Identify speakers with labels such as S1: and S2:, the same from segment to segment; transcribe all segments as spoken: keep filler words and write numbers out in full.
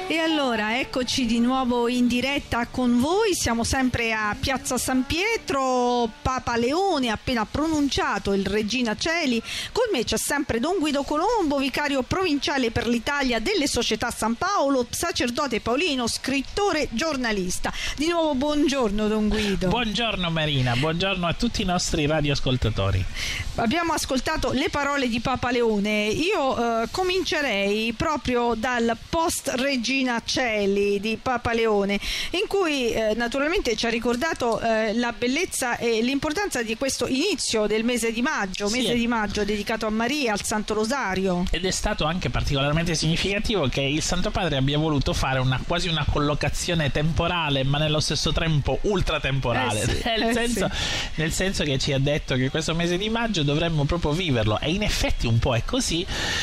S1: E allora eccoci di nuovo in diretta con voi, siamo sempre a Piazza San Pietro. Papa Leone ha appena pronunciato il Regina Coeli. Con me c'è sempre Don Guido Colombo, vicario provinciale per l'Italia delle Società San Paolo, sacerdote paolino, scrittore, giornalista. Di nuovo buongiorno Don Guido.
S2: Buongiorno Marina, buongiorno a tutti i nostri radioascoltatori.
S1: Abbiamo ascoltato le parole di Papa Leone. Io eh, comincerei proprio dal post Regina Coeli di Papa Leone, in cui eh, naturalmente ci ha ricordato eh, la bellezza e l'importanza di questo inizio del mese di maggio,
S2: sì,
S1: mese di maggio dedicato a Maria, al Santo Rosario.
S2: Ed è stato anche particolarmente significativo che il Santo Padre abbia voluto fare una quasi una collocazione temporale, ma nello stesso tempo ultratemporale,
S1: eh sì,
S2: nel,
S1: eh
S2: senso,
S1: sì.
S2: nel senso che ci ha detto che questo mese di maggio dovremmo proprio viverlo, e in effetti un po' è così,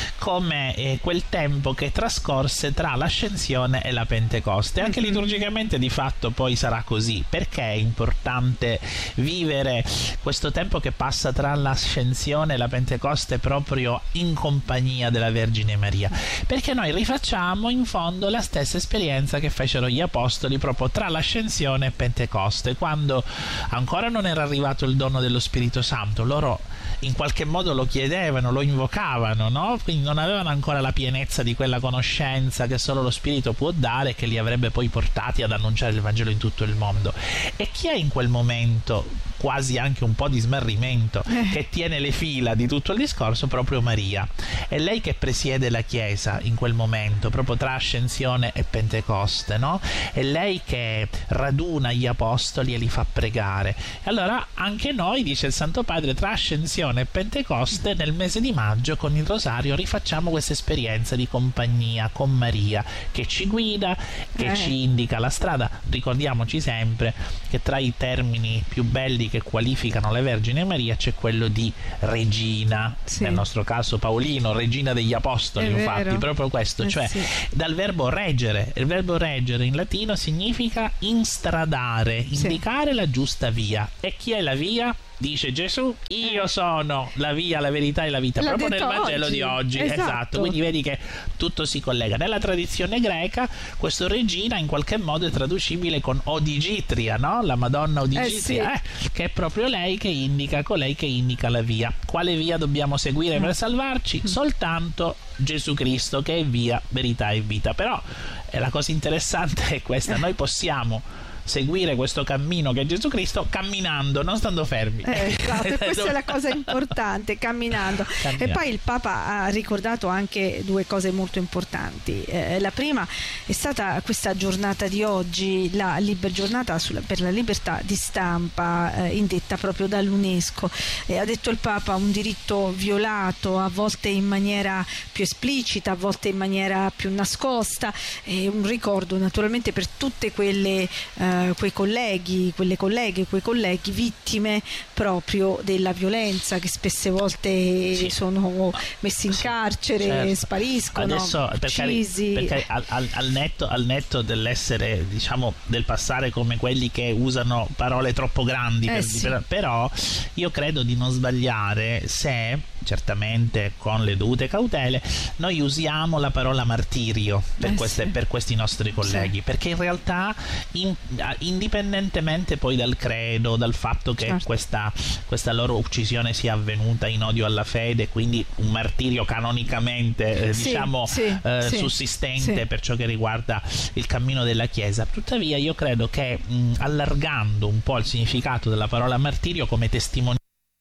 S2: come eh, quel tempo che trascorse tra l'ascensione e la Pentecoste. Anche
S1: mm-hmm.
S2: liturgicamente di fatto poi sarà così. Perché è importante vivere questo tempo che passa tra l'ascensione e la Pentecoste proprio in compagnia della Vergine Maria? Perché noi rifacciamo in fondo la stessa esperienza che fecero gli apostoli proprio tra l'ascensione e Pentecoste, quando ancora non era arrivato il dono dello Spirito Santo. Loro in qualche modo lo chiedevano, lo invocavano, no? Quindi non avevano ancora la pienezza di quella conoscenza che solo lo Spirito può dare e che li avrebbe poi portati ad annunciare il Vangelo in tutto il mondo. E chi è in quel momento quasi anche un po' di smarrimento eh. che tiene le fila di tutto il discorso? Proprio Maria. È lei che presiede la Chiesa in quel momento, proprio tra ascensione e Pentecoste, no? È lei che raduna gli apostoli e li fa pregare. E allora anche noi, dice il Santo Padre, tra ascensione e Pentecoste nel mese di maggio con il Rosario rifacciamo questa esperienza di compagnia con Maria, che ci guida, che eh. ci indica la strada. Ricordiamoci sempre che tra i termini più belli che qualificano la Vergine Maria c'è quello di regina, sì. nel nostro caso paolino, regina degli apostoli,
S1: è
S2: infatti,
S1: vero.
S2: proprio questo,
S1: eh
S2: cioè
S1: sì.
S2: dal verbo reggere. Il verbo reggere in latino significa instradare, indicare sì. la giusta via. E chi è la via? Dice Gesù, io sono la via, la verità e la vita.
S1: L'ha
S2: proprio nel Vangelo
S1: oggi.
S2: di oggi,
S1: esatto.
S2: esatto. Quindi vedi che tutto si collega. Nella tradizione greca questo regina in qualche modo è traducibile con Odigitria, no? La Madonna Odigitria,
S1: eh sì.
S2: eh, che è proprio lei che indica, colei che indica la via. Quale via dobbiamo seguire per salvarci? Soltanto Gesù Cristo, che è via, verità e vita. Però eh, la cosa interessante è questa: noi possiamo seguire questo cammino che è Gesù Cristo camminando, non stando fermi.
S1: Eh, esatto, questa è la cosa importante, camminando. camminando. E poi il Papa ha ricordato anche due cose molto importanti. Eh, la prima è stata questa giornata di oggi, la liber giornata sulla, per la libertà di stampa, eh, indetta proprio dall'UNESCO. Eh, ha detto il Papa, un diritto violato, a volte in maniera più esplicita, a volte in maniera più nascosta, e un ricordo naturalmente per tutte quelle eh, quei colleghi, quelle colleghe, quei colleghi vittime proprio della violenza, che spesse volte sì. sono messi in carcere, certo. spariscono,
S2: adesso
S1: uccisi.
S2: perché, perché al, al, al, netto, al netto dell'essere, diciamo, del passare come quelli che usano parole troppo grandi,
S1: eh
S2: per,
S1: sì.
S2: per, però io credo di non sbagliare se, certamente con le dovute cautele, noi usiamo la parola martirio per, eh queste, sì. per questi nostri colleghi, sì. perché in realtà in, indipendentemente poi dal credo, dal fatto che certo. questa, questa loro uccisione sia avvenuta in odio alla fede, quindi un martirio canonicamente eh, sì, diciamo
S1: sì,
S2: eh,
S1: sì,
S2: sussistente
S1: sì.
S2: per ciò che riguarda il cammino della Chiesa. Tuttavia io credo che mh, allargando un po' il significato della parola martirio come testimonianza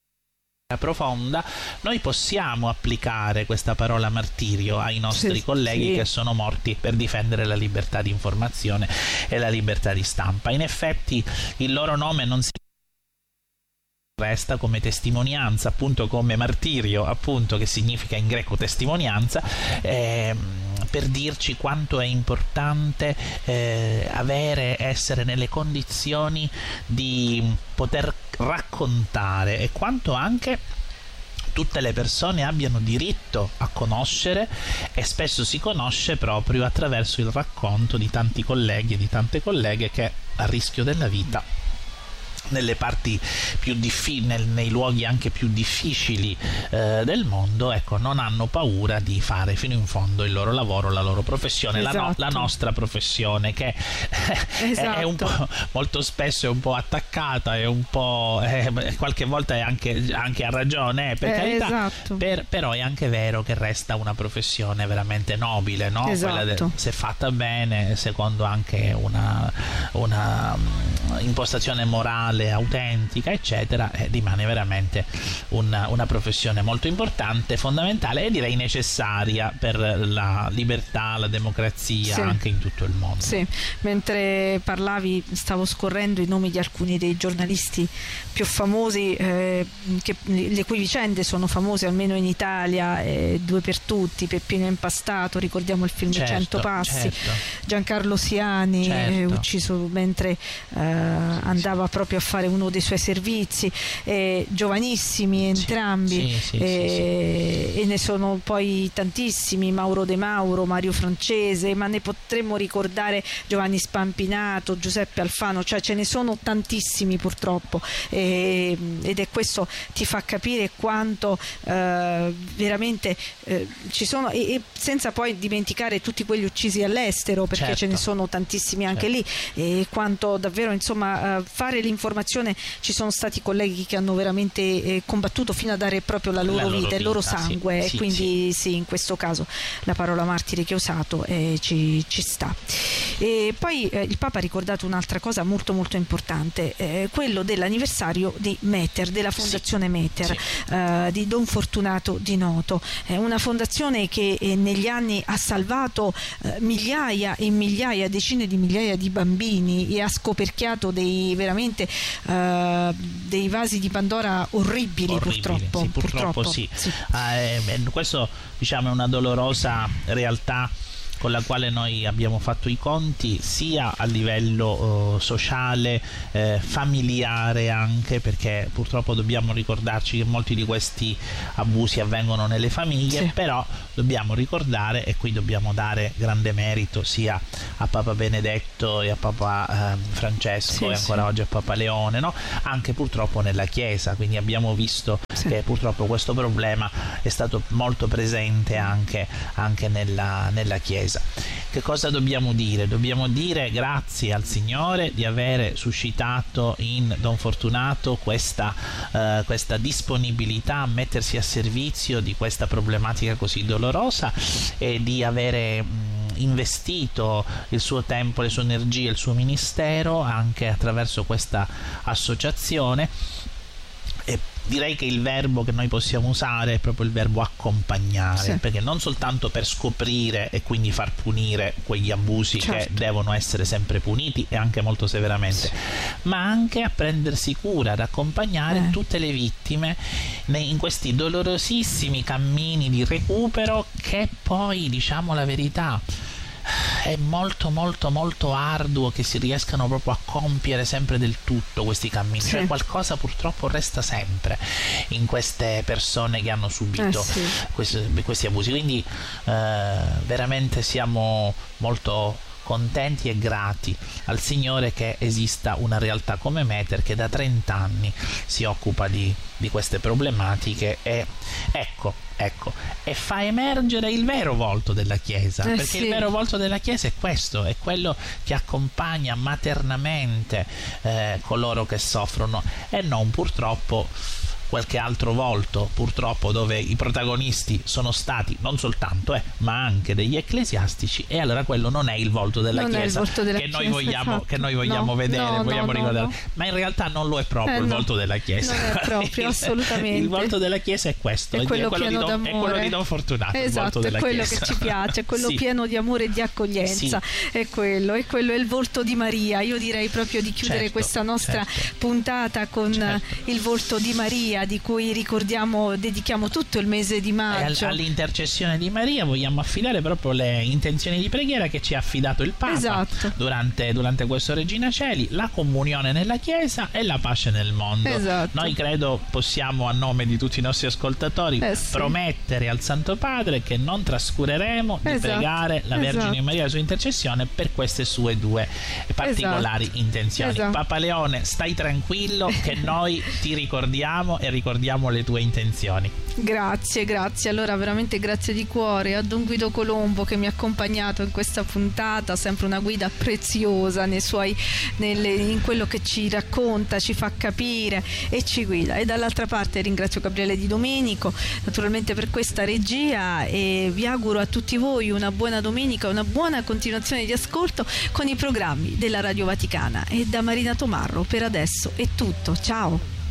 S2: profonda, noi possiamo applicare questa parola martirio ai nostri sì, colleghi sì. che sono morti per difendere la libertà di informazione e la libertà di stampa. In effetti il loro nome non si resta come testimonianza, appunto, come martirio, appunto, che significa in greco testimonianza, eh, per dirci quanto è importante eh, avere, essere nelle condizioni di poter raccontare, e quanto anche tutte le persone abbiano diritto a conoscere, e spesso si conosce proprio attraverso il racconto di tanti colleghi e di tante colleghe che a rischio della vita nelle parti più difficili, nel, nei luoghi anche più difficili eh, del mondo, ecco, non hanno paura di fare fino in fondo il loro lavoro, la loro professione,
S1: esatto.
S2: la, no, la nostra professione, che
S1: esatto.
S2: è un po', molto spesso è un po' attaccata, è un po' eh, qualche volta è anche, anche a ragione, eh, per
S1: eh,
S2: carità,
S1: esatto.
S2: per, però è anche vero che resta una professione veramente nobile, no?
S1: Esatto.
S2: Quella de, se fatta bene, secondo anche una, una um, impostazione morale autentica, eccetera, eh, rimane veramente una, una professione molto importante, fondamentale e direi necessaria per la libertà, la democrazia, sì. anche in tutto il mondo.
S1: Sì, mentre parlavi stavo scorrendo i nomi di alcuni dei giornalisti più famosi, eh, che, le cui vicende sono famose almeno in Italia, eh, Due per tutti, Peppino Impastato, ricordiamo il film
S2: certo,
S1: cento passi,
S2: certo.
S1: Giancarlo Siani,
S2: certo.
S1: eh, ucciso mentre eh, andava proprio a fare uno dei suoi servizi, eh, giovanissimi entrambi,
S2: sì, sì,
S1: eh,
S2: sì, sì.
S1: e ne sono poi tantissimi, Mauro De Mauro, Mario Francese, ma ne potremmo ricordare Giovanni Spampinato, Giuseppe Alfano, cioè ce ne sono tantissimi purtroppo, eh, ed è questo ti fa capire quanto eh, veramente eh, ci sono, e, e senza poi dimenticare tutti quelli uccisi all'estero, perché certo. ce ne sono tantissimi anche certo. lì, e quanto davvero insomma eh, fare l'informazione, ci sono stati colleghi che hanno veramente eh, combattuto fino a dare proprio la loro, la loro vita, vita, il loro sangue, sì, e quindi sì. sì, in questo caso la parola martire che ho usato eh, ci, ci sta. E poi eh, il Papa ha ricordato un'altra cosa molto molto importante, eh, quello dell'anniversario di Metter, della fondazione sì. Metter, sì. Eh, di Don Fortunato Di Noto, eh, una fondazione che eh, negli anni ha salvato eh, migliaia e migliaia, decine di migliaia di bambini, e ha scoperchiato dei veramente eh, dei vasi di Pandora orribili,
S2: orribili
S1: purtroppo,
S2: sì, purtroppo, purtroppo sì, sì. Eh, questo diciamo è una dolorosa realtà con la quale noi abbiamo fatto i conti, sia a livello uh, sociale, eh, familiare anche, perché purtroppo dobbiamo ricordarci che molti di questi abusi avvengono nelle famiglie, sì. però dobbiamo ricordare, e qui dobbiamo dare grande merito sia a Papa Benedetto e a Papa eh, Francesco sì, e ancora sì. oggi a Papa Leone, no? Anche purtroppo nella Chiesa, quindi abbiamo visto sì. che purtroppo questo problema è stato molto presente anche, anche nella, nella Chiesa. Che cosa dobbiamo dire? Dobbiamo dire grazie al Signore di avere suscitato in Don Fortunato questa, eh, questa disponibilità a mettersi a servizio di questa problematica così dolorosa, e di avere mh, investito il suo tempo, le sue energie, il suo ministero anche attraverso questa associazione. E direi che il verbo che noi possiamo usare è proprio il verbo accompagnare, sì. perché non soltanto per scoprire e quindi far punire quegli abusi certo. che devono essere sempre puniti e anche molto severamente, sì. ma anche a prendersi cura, ad accompagnare eh. tutte le vittime in questi dolorosissimi cammini di recupero, che poi, diciamo la verità, è molto molto molto arduo che si riescano proprio a compiere sempre del tutto questi cammini, sì. cioè qualcosa purtroppo resta sempre in queste persone che hanno subito eh, sì. questi, questi abusi, quindi eh, veramente siamo molto contenti e grati al Signore che esista una realtà come Metter che da trenta anni si occupa di, di queste problematiche, e ecco ecco e fa emergere il vero volto della Chiesa, eh, perché sì. il vero volto della Chiesa è questo, è quello che accompagna maternamente eh, coloro che soffrono, e non purtroppo qualche altro volto, purtroppo, dove i protagonisti sono stati non soltanto eh, ma anche degli ecclesiastici, e allora quello non è il volto della
S1: non
S2: Chiesa
S1: volto della
S2: che,
S1: chiesa
S2: noi vogliamo,
S1: esatto.
S2: che noi vogliamo
S1: no,
S2: vedere,
S1: no,
S2: vogliamo
S1: no,
S2: ricordare,
S1: no.
S2: ma in realtà non lo è proprio eh, il
S1: no.
S2: volto della Chiesa.
S1: Non è proprio, assolutamente.
S2: Il volto della Chiesa è questo,
S1: è quello,
S2: è quello,
S1: pieno
S2: di, don, è quello di Don Fortunato.
S1: Esatto,
S2: il volto
S1: è quello
S2: Chiesa.
S1: che ci piace, è quello
S2: sì.
S1: pieno di amore e di accoglienza,
S2: sì.
S1: è quello, è quello è il volto di Maria. Io direi proprio di chiudere
S2: certo,
S1: questa nostra
S2: certo.
S1: puntata con
S2: certo.
S1: il volto di Maria, Maria, di cui ricordiamo, dedichiamo tutto il mese di maggio.
S2: All'intercessione di Maria vogliamo affidare proprio le intenzioni di preghiera che ci ha affidato il Papa,
S1: esatto.
S2: durante, durante questo Regina Coeli, la comunione nella Chiesa e la pace nel mondo.
S1: Esatto.
S2: Noi credo possiamo, a nome di tutti i nostri ascoltatori,
S1: eh sì.
S2: promettere al Santo Padre che non trascureremo di
S1: esatto.
S2: pregare la Vergine
S1: esatto.
S2: Maria, la sua intercessione, per queste sue due particolari
S1: esatto.
S2: intenzioni.
S1: esatto.
S2: Papa Leone, stai tranquillo che noi ti ricordiamo e ricordiamo le tue intenzioni.
S1: Grazie, grazie. Allora veramente grazie di cuore a Don Guido Colombo che mi ha accompagnato in questa puntata, sempre una guida preziosa nei suoi, nelle, in quello che ci racconta, ci fa capire e ci guida. E dall'altra parte ringrazio Gabriele Di Domenico naturalmente per questa regia, e vi auguro a tutti voi una buona domenica, una buona continuazione di ascolto con i programmi della Radio Vaticana. E da Marina Tomarro per adesso è tutto, ciao.